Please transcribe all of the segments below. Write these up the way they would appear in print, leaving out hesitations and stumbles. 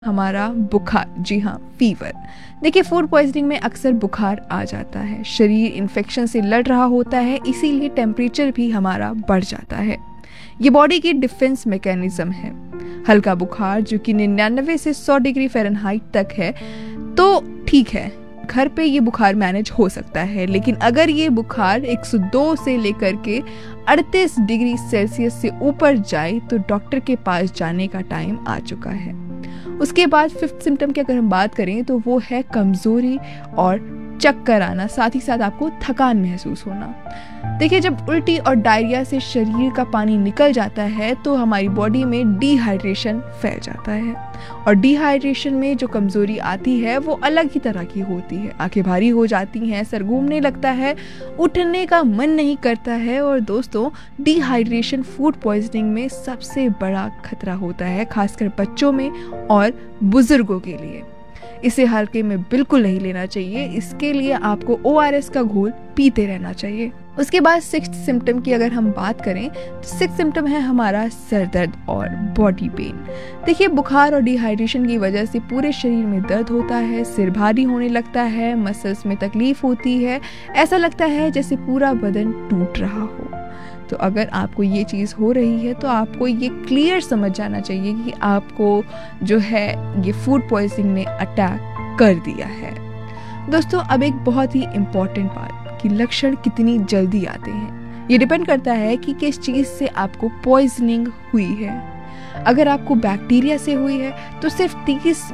हमारा बुखार, जी हाँ, फीवर। देखिए, फूड पॉइजनिंग में अक्सर बुखार आ जाता है, शरीर इन्फेक्शन से लड़ रहा होता है, इसीलिए टेम्परेचर भी हमारा बढ़ जाता है। ये बॉडी की डिफेंस मैकेनिज्म है। हल्का बुखार जो कि 99 से 100 डिग्री फ़ारेनहाइट तक है तो ठीक है, घर पे ये बुखार मैनेज हो सकता है। लेकिन अगर ये बुखार 102 से लेकर के 38 डिग्री सेल्सियस से ऊपर जाए तो डॉक्टर के पास जाने का टाइम आ चुका है। उसके बाद फिफ्थ सिम्टम की अगर हम बात करें तो वो है कमजोरी और चक्कर आना, साथ ही साथ आपको थकान महसूस होना। देखिए, जब उल्टी और डायरिया से शरीर का पानी निकल जाता है तो हमारी बॉडी में डिहाइड्रेशन फैल जाता है, और डिहाइड्रेशन में जो कमजोरी आती है वो अलग ही तरह की होती है। आंखें भारी हो जाती हैं, सर घूमने लगता है, उठने का मन नहीं करता है। और दोस्तों, डिहाइड्रेशन फूड पॉइजनिंग में सबसे बड़ा खतरा होता है, खासकर बच्चों में और बुजुर्गों के लिए। इसे हल्के में बिल्कुल नहीं लेना चाहिए। इसके लिए आपको ORS का घोल पीते रहना चाहिए। उसके बाद सिक्स्थ सिम्टम की अगर हम बात करें तो सिक्स्थ सिम्टम है हमारा सर दर्द और बॉडी पेन। देखिए, बुखार और डिहाइड्रेशन की वजह से पूरे शरीर में दर्द होता है, सिर भारी होने लगता है, मसल्स में तकलीफ होती है, ऐसा लगता है जैसे पूरा बदन टूट रहा हो। तो अगर आपको ये चीज़ हो रही है तो आपको ये क्लियर समझ जाना चाहिए कि आपको जो है ये फूड पॉइजनिंग ने अटैक कर दिया है। दोस्तों, अब एक बहुत ही इम्पॉर्टेंट बात कि लक्षण कितनी जल्दी आते हैं, ये डिपेंड करता है कि किस चीज़ से आपको पॉइजनिंग हुई है। अगर आपको बैक्टीरिया से हुई है तो सिर्फ 30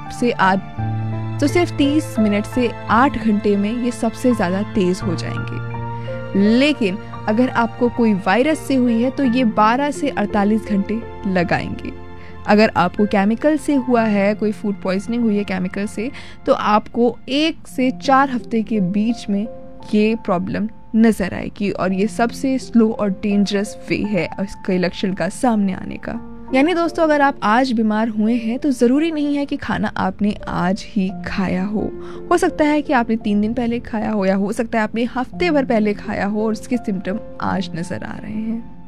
मिनट से 8 घंटे में ये सबसे ज़्यादा तेज़ हो जाएंगे। लेकिन अगर आपको कोई वायरस से हुई है तो ये 12 से 48 घंटे लगाएंगे। अगर आपको केमिकल से हुआ है, कोई फूड पॉइजनिंग हुई है केमिकल से, तो आपको 1 से 4 हफ्ते के बीच में ये प्रॉब्लम नजर आएगी, और ये सबसे स्लो और डेंजरस वे है इसके लक्षण का सामने आने का। यानी दोस्तों, अगर आप आज बीमार हुए हैं तो ज़रूरी नहीं है कि खाना आपने आज ही खाया हो सकता है कि आपने 3 दिन पहले खाया हो, या हो सकता है आपने हफ्ते भर पहले खाया हो और उसके सिम्टम आज नज़र आ रहे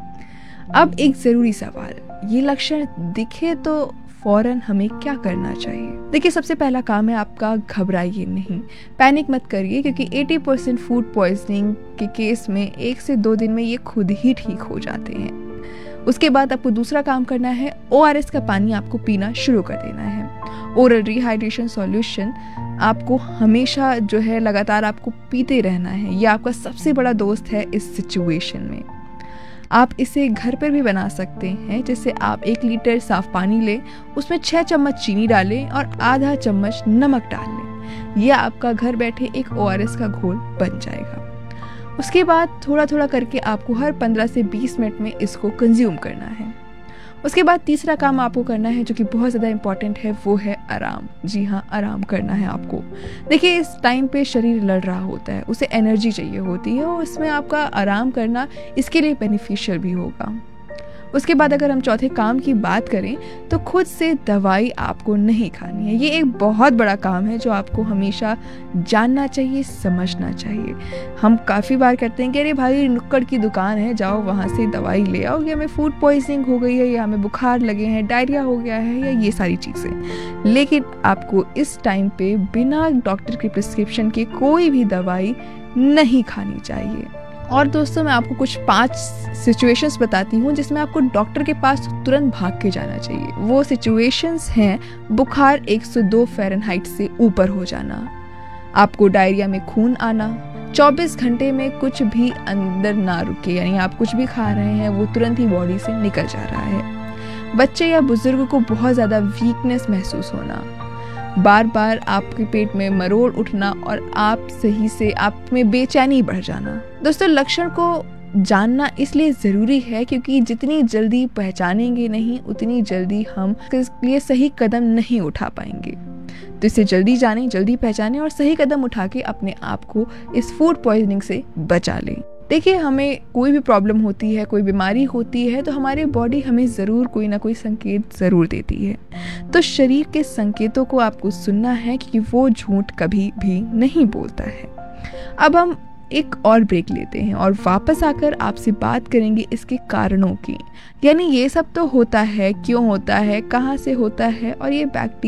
हैं। अब एक ज़रूरी सवाल, ये लक्षण दिखे तो फौरन हमें क्या करना चाहिए? देखिए, सबसे पहला काम है आपका घबराइए नहीं, पैनिक मत करिए, क्योंकि 80% फूड पॉइजनिंग के केस में 1 से 2 दिन में ये खुद ही ठीक हो जाते हैं। उसके बाद आपको दूसरा काम करना है, ORS का पानी आपको पीना शुरू कर देना है। ओरल रिहाइड्रेशन सॉल्यूशन आपको हमेशा जो है लगातार आपको पीते रहना है। ये आपका सबसे बड़ा दोस्त है इस सिचुएशन में। आप इसे घर पर भी बना सकते हैं, जैसे आप 1 लीटर साफ पानी लें, उसमें 6 चम्मच चीनी डालें और आधा चम्मच नमक डाल लें। यह आपका घर बैठे एक ORS का घोल बन जाएगा। उसके बाद थोड़ा थोड़ा करके आपको हर 15 से 20 मिनट में इसको कंज्यूम करना है। उसके बाद तीसरा काम आपको करना है जो कि बहुत ज़्यादा इम्पॉर्टेंट है, वो है आराम। जी हाँ, आराम करना है आपको। देखिए, इस टाइम पे शरीर लड़ रहा होता है, उसे एनर्जी चाहिए होती है, और उसमें आपका आराम करना इसके लिए बेनिफिशियल भी होगा। उसके बाद अगर हम चौथे काम की बात करें तो खुद से दवाई आपको नहीं खानी है। ये एक बहुत बड़ा काम है जो आपको हमेशा जानना चाहिए, समझना चाहिए। हम काफ़ी बार कहते हैं कि अरे भाई, नुक्कड़ की दुकान है, जाओ वहाँ से दवाई ले आओ, या हमें फूड पॉइजनिंग हो गई है, या हमें बुखार लगे हैं, डायरिया हो गया है, या ये सारी चीज़ें। लेकिन आपको इस टाइम पे बिना डॉक्टर के प्रिस्क्रिप्शन के कोई भी दवाई नहीं खानी चाहिए। और दोस्तों, मैं आपको कुछ 5 सिचुएशंस बताती हूँ जिसमें आपको डॉक्टर के पास तुरंत भाग के जाना चाहिए। वो सिचुएशंस हैं, बुखार 102 फ़ारेनहाइट से ऊपर हो जाना, आपको डायरिया में खून आना, 24 घंटे में कुछ भी अंदर ना रुके, यानी आप कुछ भी खा रहे हैं वो तुरंत ही बॉडी से निकल जा रहा है, बच्चे या बुजुर्ग को बहुत ज़्यादा वीकनेस महसूस होना, बार बार आपके पेट में मरोड़ उठना, और आप में बेचैनी बढ़ जाना। दोस्तों, लक्षण को जानना इसलिए ज़रूरी है क्योंकि जितनी जल्दी पहचानेंगे नहीं, उतनी जल्दी हम इसके लिए सही कदम नहीं उठा पाएंगे। तो इसे जल्दी जानें, जल्दी पहचानें और सही कदम उठा के अपने आप को इस फूड पॉइजनिंग से बचा लें। देखिए, हमें कोई भी प्रॉब्लम होती है, कोई बीमारी होती है, तो हमारी बॉडी हमें ज़रूर कोई ना कोई संकेत ज़रूर देती है। तो शरीर के संकेतों को आपको सुनना है, क्योंकि वो झूठ कभी भी नहीं बोलता है। अब हम एक और ब्रेक लेते हैं और वापस आकर आपसे बात करेंगे इसके कारणों की। यानी ये सब तो होता है, क्यों होता है, कहाँ से होता है और ये बैक्टीरिया